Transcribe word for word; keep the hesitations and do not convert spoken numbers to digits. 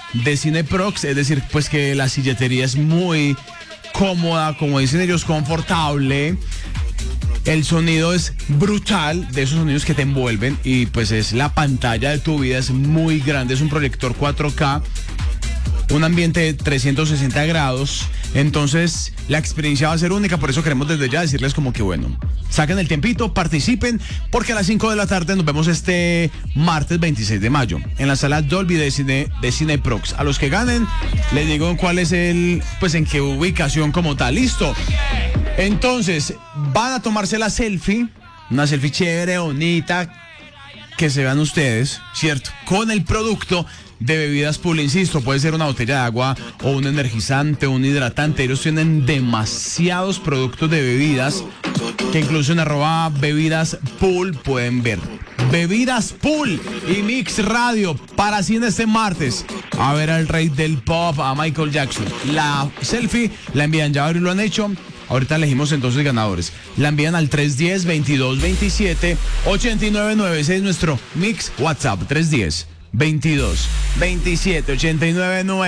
de Cineprox, es decir, pues que la silletería es muy cómoda, como dicen ellos, confortable. El sonido es brutal, de esos sonidos que te envuelven, y pues es la pantalla de tu vida, es muy grande, es un proyector cuatro K, un ambiente de trescientos sesenta grados, entonces la experiencia va a ser única. Por eso queremos desde ya decirles como que bueno, saquen el tiempito, participen, porque a las cinco de la tarde nos vemos este martes veintiséis de mayo en la sala Dolby de Cine de Cineprox. A los que ganen les digo cuál es el, pues en qué ubicación como tal. Listo. Entonces van a tomarse la selfie, una selfie chévere, bonita, que se vean ustedes, ¿cierto? Con el producto de Bebidas Pool, insisto, puede ser una botella de agua o un energizante o un hidratante. Ellos tienen demasiados productos de bebidas que incluso en arroba Bebidas Pool pueden ver. Bebidas Pool y Mix Radio para cine este martes. A ver al rey del pop, a Michael Jackson. La selfie la envían, ya lo han hecho. Ahorita elegimos entonces ganadores. La envían al tres uno cero, veintidós veintisiete, ochenta y nueve noventa y seis, nuestro Mix WhatsApp tres uno cero, veintidós veintisiete, ochenta y nueve noventa.